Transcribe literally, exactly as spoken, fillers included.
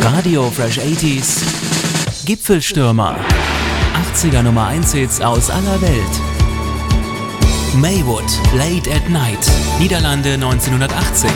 Radio Fresh achtziger Gipfelstürmer. achtziger Nummer eins Hits aus aller Welt. Maywood, Late at Night. Niederlande neunzehnhundertachtzig.